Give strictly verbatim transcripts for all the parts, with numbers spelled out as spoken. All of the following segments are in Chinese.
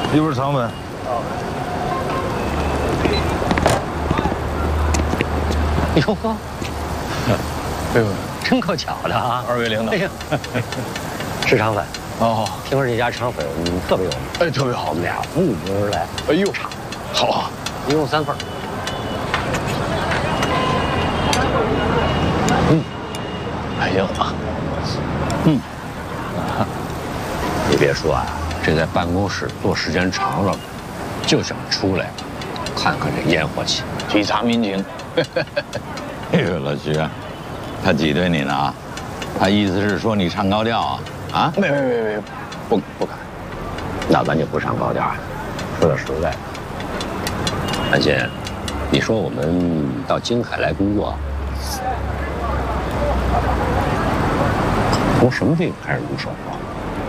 一份肠粉。 哟呵， 哎呦， 真够巧的啊！ 二位领导， 哎呀，是肠粉。 哦， 听说这家肠粉特别有名。 哎，特别好。 我们俩慕名而来。 哎呦，好啊， 一共三份。 嗯，还行啊。嗯， 你别说啊，这在办公室坐时间长了，就想出来看看这烟火气， 体察民情。 哎呦，老徐，他挤兑你呢啊？他意思是说你唱高调啊？啊？ 没没没没，不不敢。 那咱就不上高调。说点实在的，安心，你说我们到京海来工作，从什么地方开始入手啊？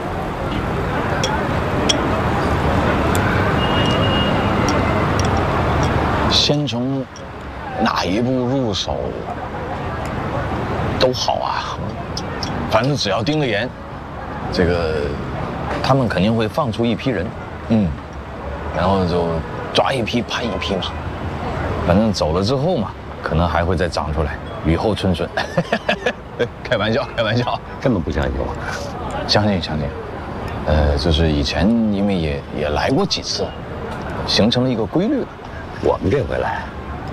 先从哪一步入手都好啊，反正只要盯得严，这个他们肯定会放出一批人，嗯，然后就抓一批判一批嘛，反正走了之后嘛，可能还会再长出来，雨后春笋。开玩笑，开玩笑， 这么不相信我？ 相信相信。呃，就是以前因为也也来过几次，形成了一个规律。 我们这回来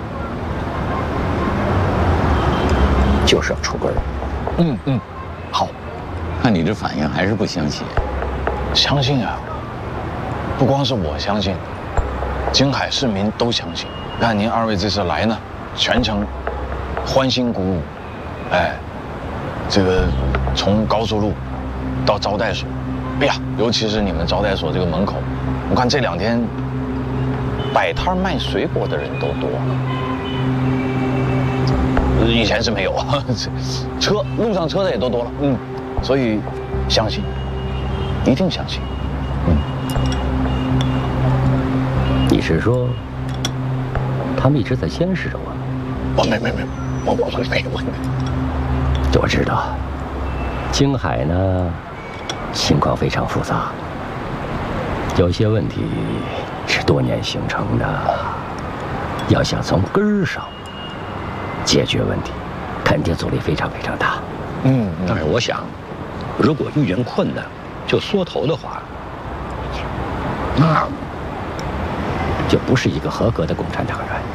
就是要出根儿。 嗯嗯，好， 看你这反应还是不相信。 相信啊，不光是我相信，京海市民都相信。看您二位这次来呢，全程欢欣鼓舞，哎，这个从高速路到招待所，哎呀，尤其是你们招待所这个门口，我看这两天摆摊卖水果的人都多了，以前是没有啊，车路上车的也都多了，嗯，所以相信，一定相信，嗯。 你是说他们一直在监视着我们？ 我没没没，我我我没我没。 我知道，京海呢情况非常复杂，有些问题是多年形成的，要想从根儿上解决问题，肯定阻力非常非常大。 嗯， 但是我想，如果遇见困难就缩头的话，那就不是一个合格的共产党员。